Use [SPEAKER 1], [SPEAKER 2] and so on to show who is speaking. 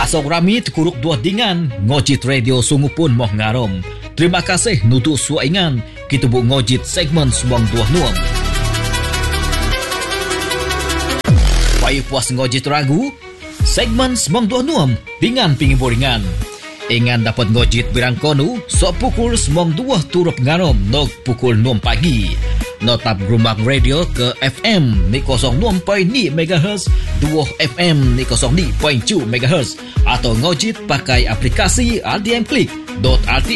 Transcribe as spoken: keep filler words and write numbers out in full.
[SPEAKER 1] Pasok rami tekuruk dua dingan, ngojit radio sungu pun moh ngarom. Terima kasih nutu suaingan, kita bu ngojit segmen semong dua nuam. Payu puas ngojit ragu, segmen semong dua nuam, dingan pingi boringan. Ingan dapat ngojit birang konu, sok pukul semong dua turup ngarom, nok pukul enam pagi. Notap rumah radio ke F M ni kosong enam perpuluhan lima megahertz, dua F M ni kosong lima perpuluhan tujuh megahertz atau ngojit pakai aplikasi R D M Click dot R T